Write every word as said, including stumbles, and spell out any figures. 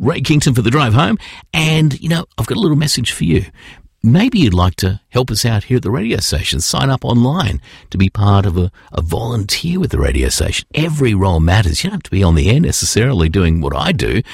Ray Kingston for the drive home. And, you know, I've got a little message for you. Maybe you'd like to help us out here at the radio station. Sign up online to be part of a, a volunteer with the radio station. Every role matters. You don't have to be on the air necessarily doing what I do.